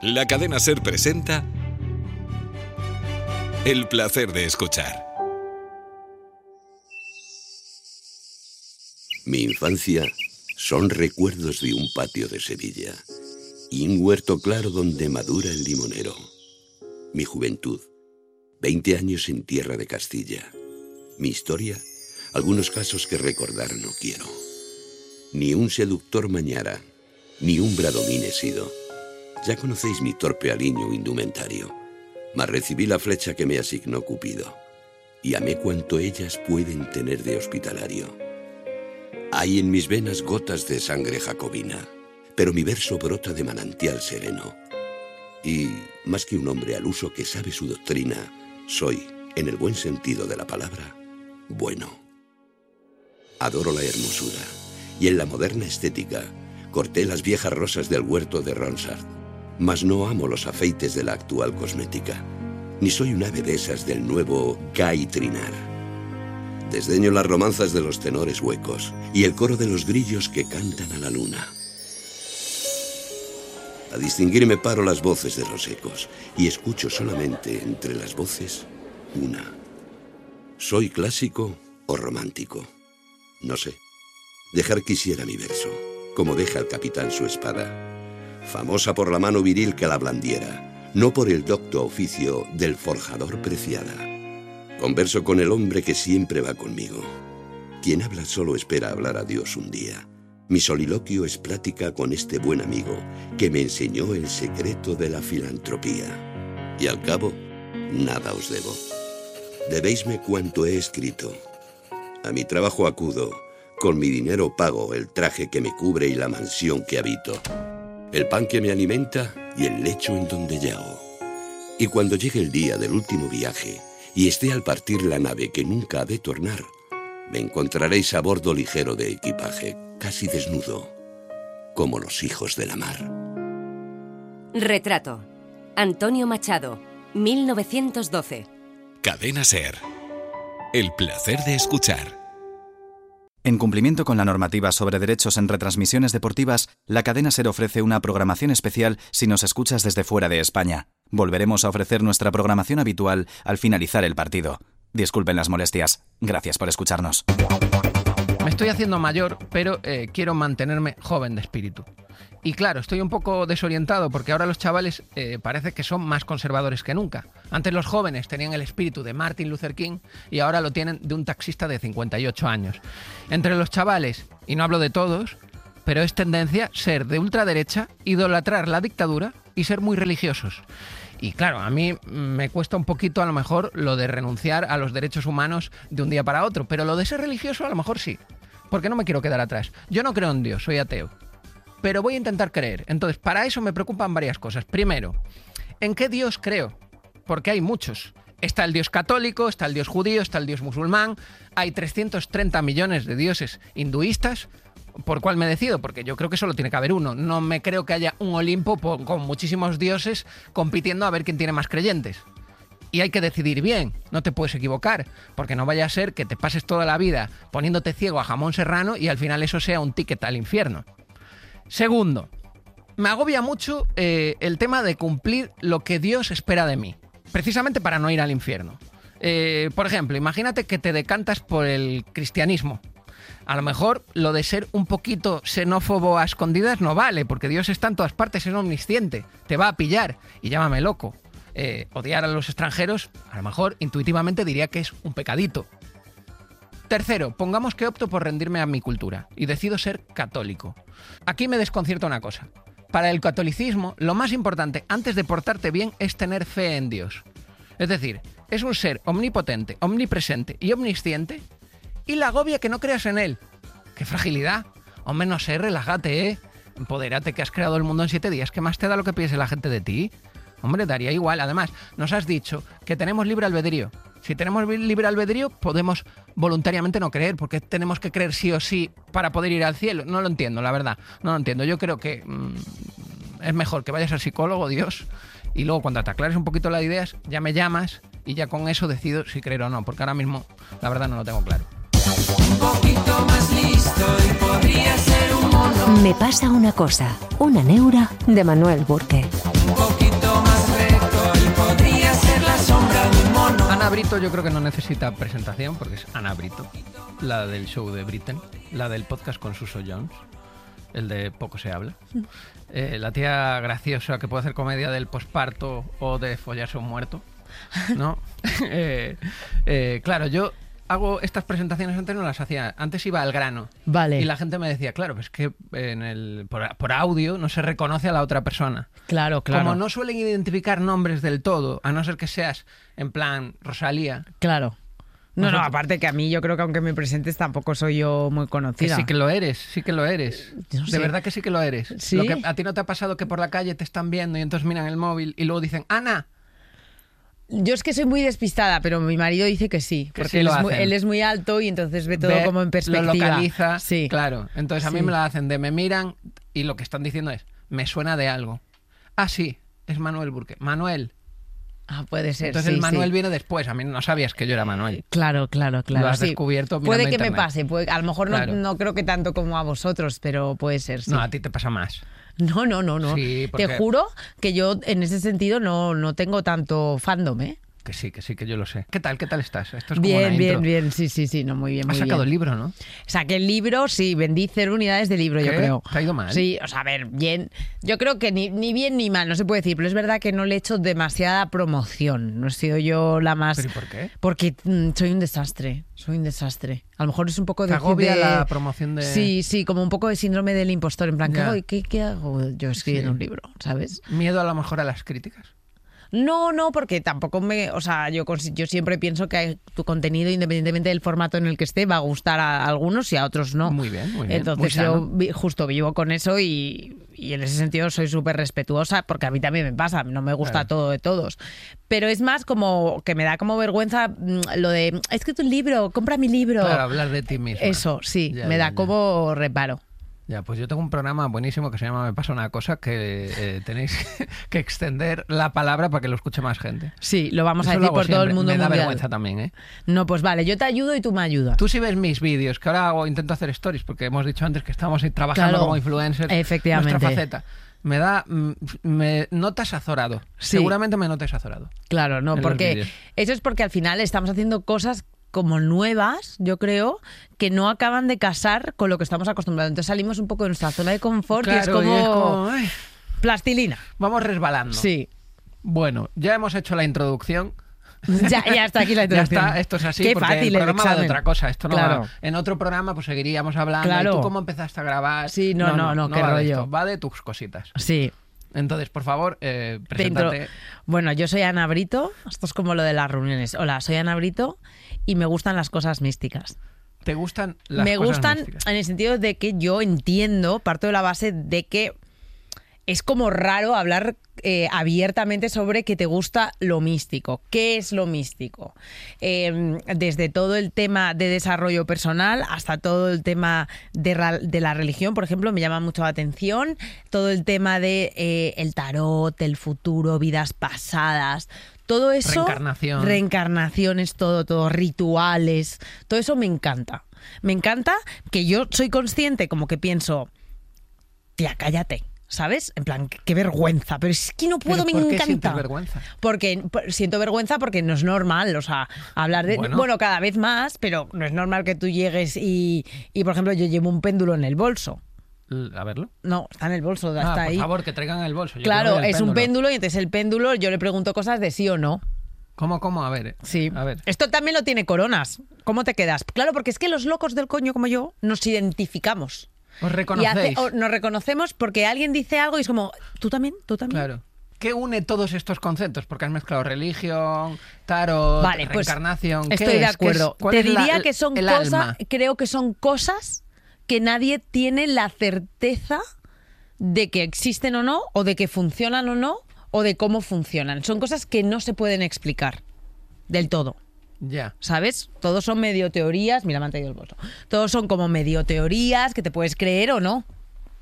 La cadena SER presenta El placer de escuchar. Mi infancia son recuerdos de un patio de Sevilla y un huerto claro donde madura el limonero. Mi juventud, 20 años en tierra de Castilla. Mi historia, algunos casos que recordar no quiero. Ni un seductor mañara, ni un bradomín he sido. Ya conocéis mi torpe aliño indumentario, mas recibí la flecha que me asignó Cupido, y amé cuanto ellas pueden tener de hospitalario. Hay en mis venas gotas de sangre jacobina, pero mi verso brota de manantial sereno. Y, más que un hombre al uso que sabe su doctrina, soy, en el buen sentido de la palabra, bueno. Adoro la hermosura, y en la moderna estética corté las viejas rosas del huerto de Ronsard, mas no amo los afeites de la actual cosmética, ni soy un ave de esas del nuevo Guy Trinar. Desdeño las romanzas de los tenores huecos y el coro de los grillos que cantan a la luna. A distinguirme paro las voces de los ecos y escucho solamente entre las voces una. ¿Soy clásico o romántico? No sé. Dejar quisiera mi verso, como deja el capitán su espada, famosa por la mano viril que la blandiera, no por el docto oficio del forjador preciada. Converso con el hombre que siempre va conmigo. Quien habla solo espera hablar a Dios un día. Mi soliloquio es plática con este buen amigo que me enseñó el secreto de la filantropía. Y al cabo, nada os debo. Debéisme cuanto he escrito. A mi trabajo acudo, con mi dinero pago el traje que me cubre y la mansión que habito, el pan que me alimenta y el lecho en donde yago. Y cuando llegue el día del último viaje y esté al partir la nave que nunca ha de tornar, me encontraréis a bordo ligero de equipaje, casi desnudo, como los hijos de la mar. Retrato. Antonio Machado, 1912. Cadena SER. El placer de escuchar. En cumplimiento con la normativa sobre derechos en retransmisiones deportivas, la cadena SER ofrece una programación especial si nos escuchas desde fuera de España. Volveremos a ofrecer nuestra programación habitual al finalizar el partido. Disculpen las molestias. Gracias por escucharnos. Me estoy haciendo mayor, pero quiero mantenerme joven de espíritu. Y claro, estoy un poco desorientado porque ahora los chavales parece que son más conservadores que nunca. Antes los jóvenes tenían el espíritu de Martin Luther King y ahora lo tienen de un taxista de 58 años. Entre los chavales, y no hablo de todos, pero es tendencia ser de ultraderecha, idolatrar la dictadura y ser muy religiosos. Y claro, a mí me cuesta un poquito a lo mejor lo de renunciar a los derechos humanos de un día para otro, pero lo de ser religioso a lo mejor sí, porque no me quiero quedar atrás. Yo no creo en Dios, soy ateo, pero voy a intentar creer. Entonces, para eso me preocupan varias cosas. Primero, ¿en qué Dios creo? Porque hay muchos. Está el Dios católico, está el Dios judío, está el Dios musulmán, hay 330 millones de dioses hinduistas. ¿Por cuál me decido? Porque yo creo que solo tiene que haber uno. No me creo que haya un Olimpo con muchísimos dioses compitiendo a ver quién tiene más creyentes. Y hay que decidir bien, no te puedes equivocar, porque no vaya a ser que te pases toda la vida poniéndote ciego a jamón serrano y al final eso sea un ticket al infierno. Segundo, me agobia mucho el tema de cumplir lo que Dios espera de mí, precisamente para no ir al infierno. Por ejemplo, imagínate que te decantas por el cristianismo. A lo mejor lo de ser un poquito xenófobo a escondidas no vale, porque Dios está en todas partes, es omnisciente, te va a pillar, y llámame loco. Odiar a los extranjeros, a lo mejor intuitivamente diría que es un pecadito. Tercero, pongamos que opto por rendirme a mi cultura y decido ser católico. Aquí me desconcierta una cosa. Para el catolicismo, lo más importante antes de portarte bien es tener fe en Dios. Es decir, es un ser omnipotente, omnipresente y omnisciente, y la agobia que no creas en él. ¡Qué fragilidad! Hombre, no sé, relájate, ¿eh? Empodérate, que has creado el mundo en 7 días. ¿Qué más te da lo que piense la gente de ti? Hombre, daría igual. Además, nos has dicho que tenemos libre albedrío. Si tenemos libre albedrío, podemos voluntariamente no creer, porque tenemos que creer sí o sí para poder ir al cielo. No lo entiendo, la verdad. No lo entiendo. Yo creo que es mejor que vayas al psicólogo, Dios, y luego cuando te aclares un poquito las ideas, ya me llamas y ya con eso decido si creer o no, porque ahora mismo, la verdad, no lo tengo claro. Un poquito más listo y podría ser un mono. Me pasa una cosa, una neura de Manuel Burke. Un poquito Ana Brito yo creo que no necesita presentación porque es Ana Brito, la del show de Britain, la del podcast con Suso Jones, el de Poco se habla. La tía graciosa que puede hacer comedia del posparto o de follarse a un muerto, ¿no? Claro, yo hago estas presentaciones antes no las hacía, antes iba al grano. Vale. Y la gente me decía, claro, pues que por audio no se reconoce a la otra persona. Claro, claro. Como no suelen identificar nombres del todo, a no ser que seas en plan Rosalía. Claro. No, aparte que a mí yo creo que aunque me presentes tampoco soy yo muy conocida. Que sí que lo eres, sí que lo eres. No sé. De verdad que sí que lo eres. ¿Sí? Lo que, ¿a ti no te ha pasado que por la calle te están viendo y entonces miran el móvil y luego dicen, Ana? Yo es que soy muy despistada, pero mi marido dice que sí, Que porque sí lo él es muy alto y entonces ve todo como en perspectiva. Lo localiza, sí. Claro. Entonces a mí me la hacen de me miran y lo que están diciendo es, me suena de algo. Ah, sí, es Manuel Burke. Manuel. Ah, puede ser. Entonces sí, el Manuel sí. viene después. A mí no sabías que yo era Manuel. Claro. Lo has sí. descubierto mirando Puede que internet. me pase, a lo mejor Claro. no creo que tanto como a vosotros, pero puede ser, sí. No, a ti te pasa más. No. Sí, porque- Te juro que yo en ese sentido no tengo tanto fandom, ¿eh? Que sí, que yo lo sé. ¿Qué tal estás? Esto es como Bien, una intro. bien. Sí, no, muy bien, muy Has sacado el bien. libro, ¿no? Saqué el libro, sí, vendí 0 unidades de libro, yo ¿Qué? creo. ¿Te ha ido mal? Sí, o sea, a ver, bien. Yo creo que ni bien ni mal, no se puede decir, pero es verdad que no le he hecho demasiada promoción. No he sido yo la más... ¿Pero y por qué? Porque soy un desastre. A lo mejor es un poco ¿Te de... agobia la promoción de...? Sí, como un poco de síndrome del impostor, en plan, Ya. ¿qué hago yo escribiendo Sí. un libro? ¿Sabes? ¿Miedo a lo mejor a las críticas? No, porque tampoco o sea, yo siempre pienso que tu contenido, independientemente del formato en el que esté, va a gustar a algunos y a otros no. Muy bien. Entonces Muy sano. yo justo vivo con eso y en ese sentido soy súper respetuosa porque a mí también me pasa, no me gusta Claro. todo de todos. Pero es más como que me da como vergüenza lo de, he escrito un libro, compra mi libro. Claro, hablar de ti mismo. Eso, sí, Ya, me da ya. como reparo. Ya, pues yo tengo un programa buenísimo que se llama Me pasa una cosa que tenéis que extender la palabra para que lo escuche más gente. Sí, lo vamos a Eso lo decir hago por todo el siempre. mundo Me da mundial. vergüenza también, ¿eh? No, pues vale, yo te ayudo y tú me ayudas. Tú sí ves mis vídeos, que ahora intento hacer stories, porque hemos dicho antes que estamos trabajando Claro, como influencers. efectivamente. Nuestra faceta. Me notas azorado. Sí. Seguramente me notas azorado. Claro, no, en los porque vídeos. eso es porque al final estamos haciendo cosas como nuevas, yo creo, que no acaban de casar con lo que estamos acostumbrados. Entonces salimos un poco de nuestra zona de confort y es como ay, plastilina. vamos resbalando. Sí. Bueno, ya hemos hecho la introducción. Ya está aquí la Ya introducción. está, esto es así, Qué porque fácil el el programa va de examen. otra cosa. Esto no Claro. va. En otro programa pues seguiríamos hablando. Claro. ¿Y tú cómo empezaste a grabar? Sí, no, qué va de rollo. esto, va de tus cositas. Sí. Entonces, por favor, Dentro. preséntate. Bueno, yo soy Ana Brito. Esto es como lo de las reuniones. Hola, soy Ana Brito y me gustan las cosas místicas. ¿Te gustan las Me cosas gustan místicas? en el sentido de que yo entiendo, parto de la base de que es como raro hablar abiertamente sobre que te gusta lo místico. ¿Qué es lo místico? Desde todo el tema de desarrollo personal hasta todo el tema de la religión, por ejemplo, me llama mucho la atención. Todo el tema de el tarot, el futuro, vidas pasadas. Todo eso... Reencarnación. Reencarnaciones, todo, rituales. Todo eso me encanta. Me encanta que yo soy consciente, como que pienso, tía, cállate. ¿Sabes? En plan, qué vergüenza. Pero es que no puedo, ¿Pero me por qué encanta. sientes vergüenza? Porque siento vergüenza porque no es normal, o sea, hablar de... Bueno. Bueno, cada vez más, pero no es normal que tú llegues y por ejemplo, yo llevo un péndulo en el bolso. A verlo. No, está en el bolso, está por ahí. favor, que traigan el bolso. Yo Claro, quiero ver el es un péndulo y entonces el péndulo yo le pregunto cosas de sí o no. ¿Cómo? A ver. Sí. A ver. Esto también lo tiene Coronas. ¿Cómo te quedas? Claro, porque es que los locos del coño como yo nos identificamos. ¿Os Y reconocéis? nos reconocemos porque alguien dice algo y es como, ¿tú también? Claro. ¿Qué une todos estos conceptos? Porque has mezclado religión, tarot, Vale, pues reencarnación. ¿Qué estoy de es? ¿Qué es? acuerdo. ¿Cuál Te es diría que son el cosas, alma? creo que son cosas que nadie tiene la certeza de que existen o no, o de que funcionan o no, o de cómo funcionan. Son cosas que no se pueden explicar del todo. Ya. ¿Sabes? Todos son medio teorías. Mira, me han traído el bolso. Todos son como medio teorías que te puedes creer o no.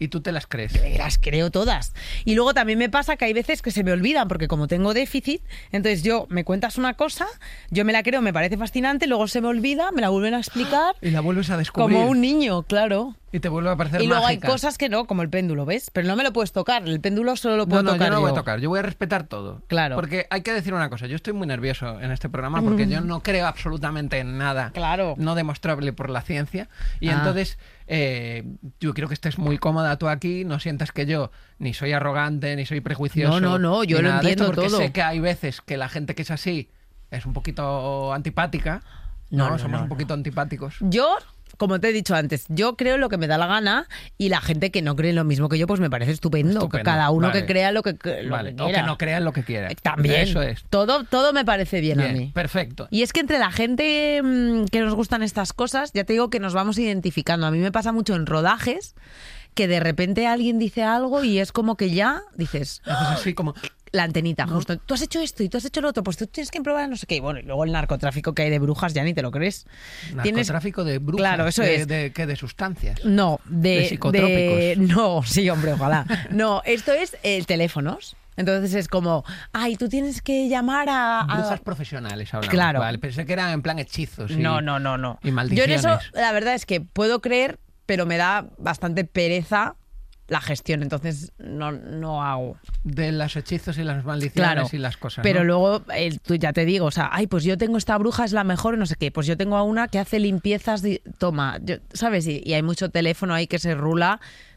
Y tú te las crees. Las creo todas. Y luego también me pasa que hay veces que se me olvidan, porque como tengo déficit, entonces me cuentas una cosa, yo me la creo, me parece fascinante, luego se me olvida, me la vuelven a explicar. Y la vuelves a descubrir. Como un niño, claro. Y te vuelve a parecer mágica. Y luego hay cosas que no, como el péndulo, ¿ves? Pero no me lo puedes tocar, el péndulo solo lo puedo tocar yo no lo voy a tocar, yo voy a respetar todo. Claro. Porque hay que decir una cosa, yo estoy muy nervioso en este programa porque yo no creo absolutamente en nada no demostrable por la ciencia. Y entonces yo quiero que estés muy cómoda tú aquí, no sientas que yo ni soy arrogante, ni soy prejuicioso. No, yo lo entiendo porque todo. sé que hay veces que la gente que es así es un poquito antipática. Somos un poquito antipáticos. Yo, como te he dicho antes, yo creo lo que me da la gana y la gente que no cree lo mismo que yo, pues me parece estupendo. Que cada uno que crea lo que quiera. O que no crea lo que quiera. También. Eso es. Todo me parece bien a mí. Perfecto. Y es que entre la gente que nos gustan estas cosas, ya te digo que nos vamos identificando. A mí me pasa mucho en rodajes que de repente alguien dice algo y es como que ya dices... Haces así como... La antenita, justo. Tú has hecho esto y tú has hecho lo otro, pues tú tienes que probar no sé qué. Y bueno, y luego el narcotráfico que hay de brujas ya ni te lo crees. ¿Narcotráfico de brujas? Claro, eso es. ¿De sustancias? No, ¿De psicotrópicos? No, sí, hombre, ojalá. No, esto es teléfonos. Entonces es como, tú tienes que llamar a... Brujas profesionales hablamos. Claro. Vale, pensé que eran en plan hechizos y, No. y maldiciones. Yo en eso, la verdad es que puedo creer, pero me da bastante pereza la gestión, entonces no hago. De los hechizos y las maldiciones y las cosas. Pero ¿no? luego, tú ya te digo, o sea, pues yo tengo esta bruja, es la mejor, no sé qué. Pues yo tengo a una que hace limpiezas, ¿sabes? Y hay mucho teléfono ahí que se rula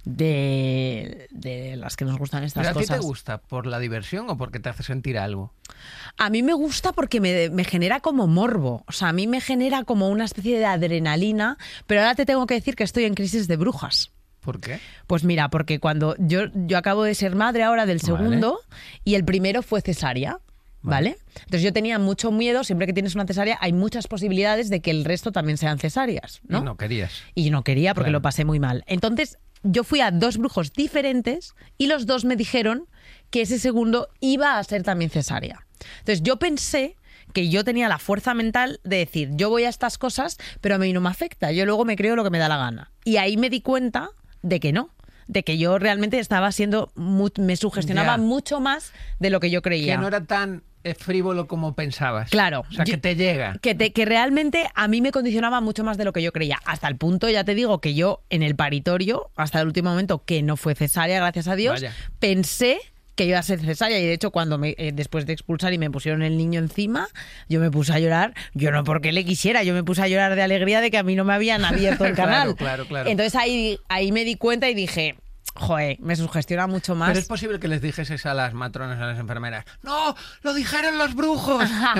de las que nos gustan estas ¿Pero cosas. a ti te gusta por la diversión o porque te hace sentir algo? A mí me gusta porque me genera como morbo. O sea, a mí me genera como una especie de adrenalina, pero ahora te tengo que decir que estoy en crisis de brujas. ¿Por qué? Pues mira, porque cuando yo acabo de ser madre ahora del segundo y el primero fue cesárea, ¿vale? Entonces yo tenía mucho miedo, siempre que tienes una cesárea hay muchas posibilidades de que el resto también sean cesáreas, ¿no? Y no querías. Y no quería porque lo pasé muy mal. Entonces yo fui a 2 brujos diferentes y los 2 me dijeron que ese segundo iba a ser también cesárea. Entonces yo pensé que yo tenía la fuerza mental de decir, yo voy a estas cosas, pero a mí no me afecta, yo luego me creo lo que me da la gana. Y ahí me di cuenta de que no, de que yo realmente estaba siendo, me sugestionaba mucho más de lo que yo creía. Que no era tan frívolo como pensabas. Claro. O sea, que te llega. Que realmente a mí me condicionaba mucho más de lo que yo creía. Hasta el punto, ya te digo, que yo en el paritorio, hasta el último momento, que no fue cesárea, gracias a Dios, pensé que iba a ser cesárea, y de hecho cuando después de expulsar y me pusieron el niño encima, yo me puse a llorar, yo no porque le quisiera, yo me puse a llorar de alegría de que a mí no me habían abierto el canal. Claro. Entonces ahí me di cuenta y dije, joder, me sugestiona mucho más. Pero es posible que les dijeses a las matronas, a las enfermeras, ¡no! ¡Lo dijeron los brujos!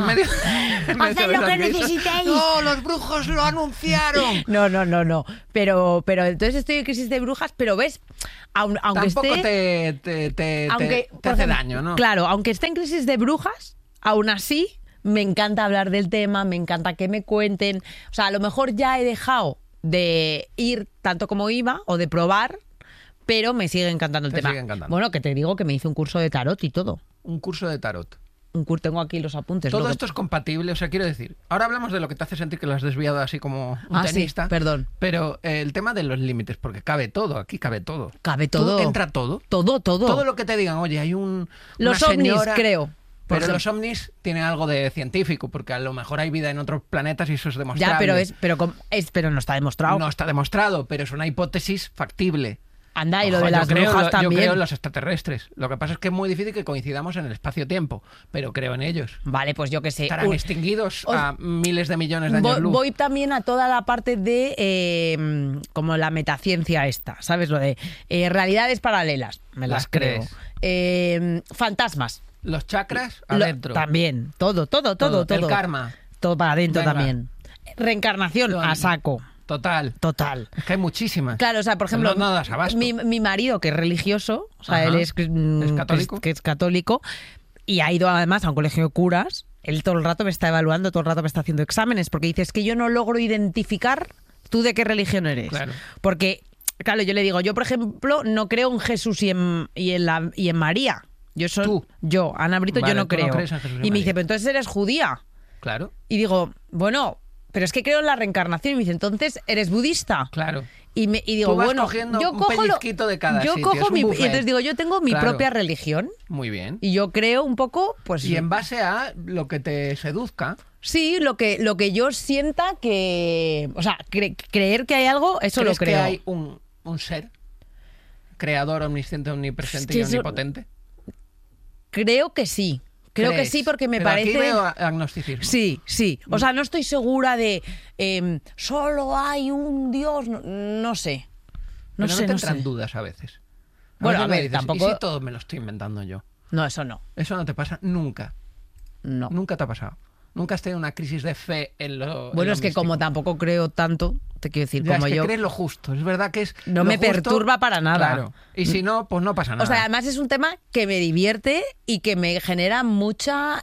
¡Haced lo que necesitéis! ¡No! ¡Los brujos lo anunciaron! No. Pero entonces estoy en crisis de brujas, pero ves, aunque tampoco esté... te hace daño, ¿no? Claro, aunque esté en crisis de brujas, aún así me encanta hablar del tema, me encanta que me cuenten. O sea, a lo mejor ya he dejado de ir tanto como iba o de probar, pero me sigue encantando el tema. Sigue encantando. Bueno, que te digo que me hice un curso de tarot y todo. Un curso de tarot. Tengo aquí los apuntes. Todo esto es compatible, o sea, quiero decir, ahora hablamos de lo que te hace sentir que lo has desviado así como un tenista. Sí, perdón. Pero el tema de los límites, porque cabe todo, aquí cabe todo. Cabe todo. ¿Entra todo? Todo. Todo lo que te digan, oye, hay los ovnis, creo. Pero los ovnis tienen algo de científico, porque a lo mejor hay vida en otros planetas y eso es demostrable. Ya, pero no está demostrado. No está demostrado, pero es una hipótesis factible. Anda, y lo de las brujas también. Yo creo en los extraterrestres. Lo que pasa es que es muy difícil que coincidamos en el espacio-tiempo, pero creo en ellos. Vale, pues yo qué sé. Estarán extinguidos a miles de millones de años luz. Voy también a toda la parte de como la metaciencia esta, ¿sabes? Lo de realidades paralelas. Me las creo. Fantasmas. Los chakras adentro. También. Todo. El karma. Todo para adentro también. Reencarnación a saco. Total. Es que hay muchísimas. Claro, o sea, por ejemplo, no das abasto. Mi marido, que es religioso, o sea, él es católico. Que es católico, y ha ido además a un colegio de curas. Él todo el rato me está evaluando, todo el rato me está haciendo exámenes, porque dice, es que yo no logro identificar tú de qué religión eres. Claro. Porque, claro, yo le digo, yo por ejemplo no creo en Jesús y en María. Yo, Ana Brito, vale, yo no creo. No crees en Jesús y me María. dice, pero entonces eres judía. Claro. Y digo, bueno... pero es que creo en la reencarnación. Y me dice, entonces, ¿eres budista? Claro. Y digo, Tú vas bueno, cogiendo yo un cojo pellizquito de cada yo sitio, cojo es un mi, y buffet. entonces digo, yo tengo mi Claro. propia religión Muy bien. y yo creo un poco, pues Y en base a lo que te seduzca, sí, lo que yo sienta que, o sea, creer que hay algo, eso lo ¿crees creo. que hay un ser creador, omnisciente, omnipresente Es que y eso- omnipotente? Creo que sí. Creo que ¿Crees? sí porque me Pero parece. Aquí veo agnosticismo. Sí, sí. O sea, no estoy segura de solo hay un Dios. No sé. No Pero sé, no te no entran sé. dudas a veces. Bueno, veces a me ver, dices, tampoco- ¿y si todo me lo estoy inventando yo? No, eso no. Eso no te pasa nunca. No. Nunca te ha pasado. Nunca has tenido una crisis de fe en lo. Bueno, en es lo que como místico. tampoco creo tanto, te quiero decir, Ya, como es que yo. crees lo justo. Es verdad que es. No lo me justo, perturba para nada. Claro. Y si no, pues no pasa nada. O sea, además es un tema que me divierte y que me genera mucha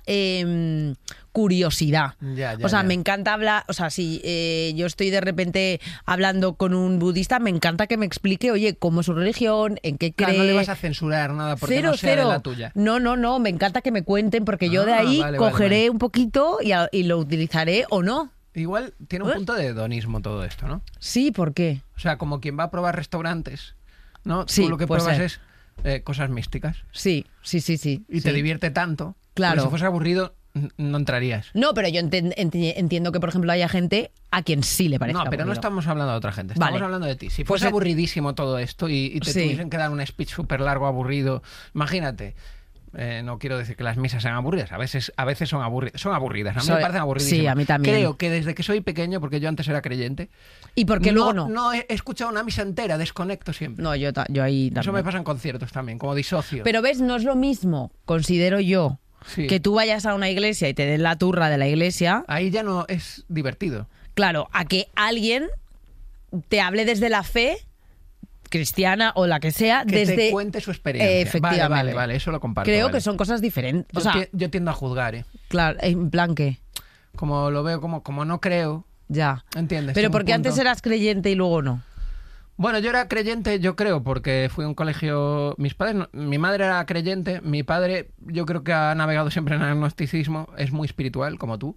curiosidad. Ya, O sea, ya. me encanta hablar, o sea, si yo estoy de repente hablando con un budista, me encanta que me explique, oye, cómo es su religión, en qué cree. Claro, no le vas a censurar nada porque Cero, no sea cero. de la tuya. No, me encanta que me cuenten porque yo de Ah, ahí vale, cogeré vale. un poquito y lo utilizaré o no. Igual tiene un punto de hedonismo todo esto, ¿no? Sí, ¿por qué? O sea, como quien va a probar restaurantes, ¿no? Sí, Tú lo que puede pruebas ser. es cosas místicas. Sí. Y sí. te divierte tanto. Claro. Que si fuese aburrido, no entrarías. No, pero yo entiendo que, por ejemplo, haya gente a quien sí le parezca No, pero no aburrido. estamos hablando de otra gente, estamos Vale. hablando de ti. Si Pues fuese aburridísimo todo esto y te Sí. tuviesen que dar un speech súper largo, aburrido, imagínate. No quiero decir que las misas sean aburridas, a veces son aburridas, a mí me parecen aburridísimas. Sí, a mí también. Creo que desde que soy pequeño, porque yo antes era creyente, ¿Y por qué luego no? No he escuchado una misa entera, desconecto siempre. No, yo ahí Eso también. me pasa en conciertos también, como disocio. Pero ves, no es lo mismo, considero yo, Sí. que tú vayas a una iglesia y te den la turra de la iglesia, Ahí ya no es divertido. claro, a que alguien te hable desde la fe cristiana o la que sea, Que desde... te cuente su experiencia. Efectivamente. Vale, eso lo comparto. Creo vale. que son cosas diferentes. Yo, O sea, yo tiendo a juzgar, ¿eh? claro, en plan que... Como lo veo, como no creo, Ya. ¿entiendes? Pero En un porque antes punto. eras creyente y luego no. Bueno, yo era creyente, yo creo, porque fui a un colegio... Mis padres, mi madre era creyente, mi padre yo creo que ha navegado siempre en el agnosticismo, es muy espiritual, como tú.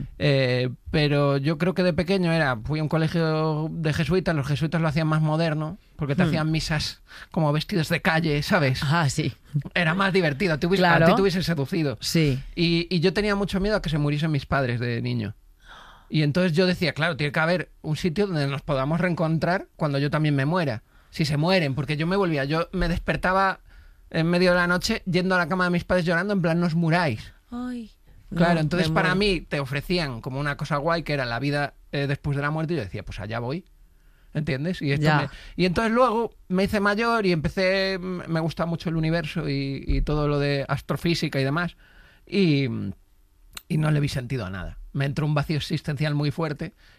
Pero yo creo que de pequeño fui a un colegio de jesuitas, los jesuitas lo hacían más moderno, porque te hacían misas como vestidos de calle, ¿sabes? Ah, sí. Era más divertido, Claro. a ti te hubiesen seducido. Sí. Y yo tenía mucho miedo a que se muriesen mis padres de niño. Y entonces yo decía, claro, tiene que haber un sitio donde nos podamos reencontrar cuando yo también me muera. Si se mueren, porque yo me despertaba en medio de la noche yendo a la cama de mis padres llorando en plan, no os muráis. Ay. Claro, No, entonces me para muero. mí te ofrecían como una cosa guay que era la vida después de la muerte y yo decía, pues allá voy. ¿Entiendes? Y, Ya. y entonces luego me hice mayor y me gusta mucho el universo y todo lo de astrofísica y demás. Y no le vi sentido a nada. Me entró un vacío existencial muy fuerte